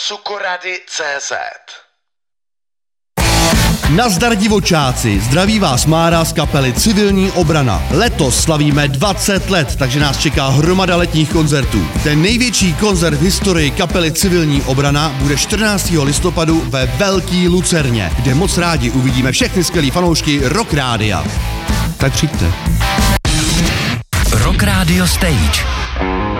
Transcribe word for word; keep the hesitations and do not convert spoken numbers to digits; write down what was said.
sukorady tečka cé zet. Nazdar divočáci, zdraví vás Mára z kapely Civilní obrana. Letos slavíme dvacet let, takže nás čeká hromada letních koncertů. Ten největší koncert v historii kapely Civilní obrana bude čtrnáctého listopadu ve Velký Lucerně, kde moc rádi uvidíme všechny skvělý fanoušky Rock Rádia. Tak přijďte. Rock Radio Stage.